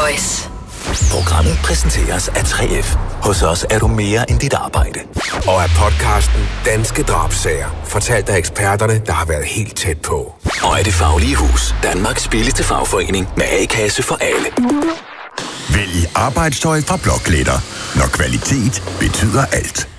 Voice. Programmet præsenteres af 3F. Hos os er du mere end dit arbejde. Og af podcasten Danske Drabssager, fortalt af eksperterne, der har været helt tæt på. Og af Det Faglige Hus, Danmarks billigste fagforening med A-kasse for alle. Vælg arbejdstøj fra Blåklæder, når kvalitet betyder alt.